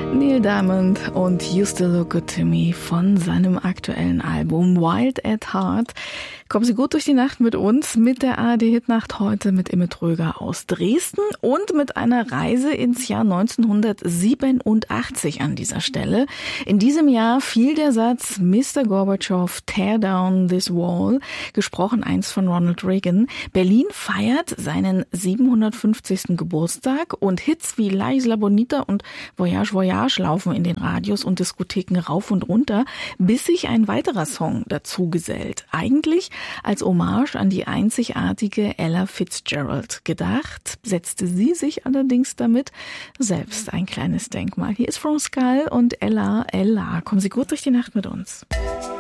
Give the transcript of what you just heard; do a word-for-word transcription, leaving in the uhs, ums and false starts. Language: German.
Neil Diamond und You Still Look Good to Me von seinem aktuellen Album Wild at Heart. Kommen Sie gut durch die Nacht mit uns, mit der A R D-Hitnacht heute mit Imme Tröger aus Dresden und mit einer Reise ins Jahr neunzehnhundertsiebenundachtzig an dieser Stelle. In diesem Jahr fiel der Satz Mister Gorbatschow, tear down this wall, gesprochen einst von Ronald Reagan. Berlin feiert seinen siebenhundertfünfzigsten Geburtstag und Hits wie La Isla Bonita und Voyage Voyage laufen in den Radios und Diskotheken rauf und runter, bis sich ein weiterer Song dazu gesellt. Eigentlich als Hommage an die einzigartige Ella Fitzgerald gedacht, setzte sie sich allerdings damit selbst ein kleines Denkmal. Hier ist From Skull und Ella, Ella. Kommen Sie gut durch die Nacht mit uns.